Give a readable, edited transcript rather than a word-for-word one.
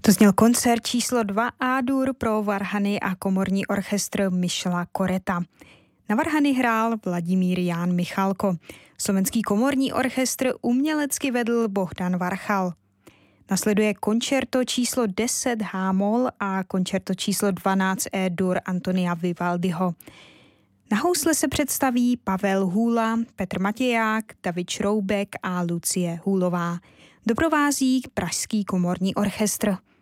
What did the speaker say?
To zněl koncert číslo 2 A-dur pro varhany a komorní orchestr Michela Koreta. Na varhany hrál Vladimír Ján Michalko. Slovenský komorní orchestr umělecky vedl Bohdan Varchal. Nasleduje koncerto číslo 10 H-moll a koncerto číslo 12 E-dur Antonia Vivaldiho. Na housle se představí Pavel Hůla, Petr Matěják, David Šroubek a Lucie Hůlová. Doprovází pražský komorní orchestr.